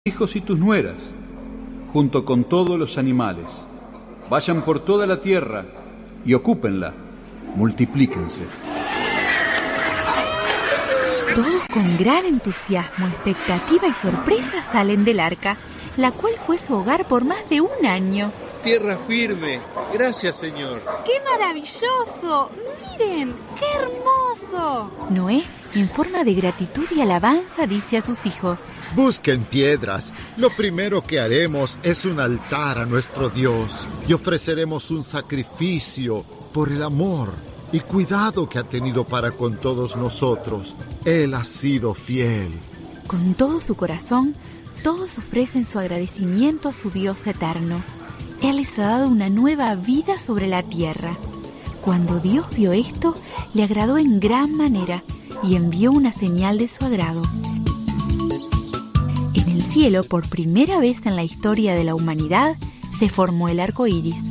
hijos y tus nueras, junto con todos los animales. Vayan por toda la tierra y ocúpenla, multiplíquense. Todos con gran entusiasmo, expectativa y sorpresa salen del arca, la cual fue su hogar por más de un año. Tierra firme, gracias, Señor. ¡Qué maravilloso! ¡Miren, qué hermoso! Noé, en forma de gratitud y alabanza, dice a sus hijos: busquen piedras. Lo primero que haremos es un altar a nuestro Dios y ofreceremos un sacrificio por el amor y cuidado que ha tenido para con todos nosotros. Él ha sido fiel. Con todo su corazón, todos ofrecen su agradecimiento a su Dios eterno. Él les ha dado una nueva vida sobre la tierra. Cuando Dios vio esto, le agradó en gran manera y envió una señal de su agrado. En el cielo, por primera vez en la historia de la humanidad, se formó el arco iris.